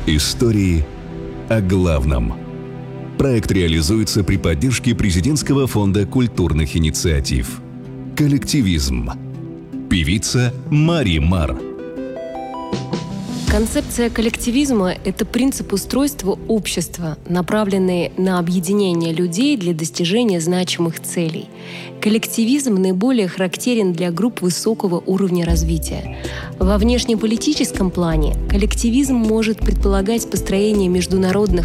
Истории о главном. Проект реализуется при поддержке Президентского фонда культурных инициатив. Коллективизм. Певица Мари Мар. Концепция коллективизма – это принцип устройства общества, направленный на объединение людей для достижения значимых целей. Коллективизм наиболее характерен для групп высокого уровня развития. Во внешнеполитическом плане коллективизм может предполагать построение международных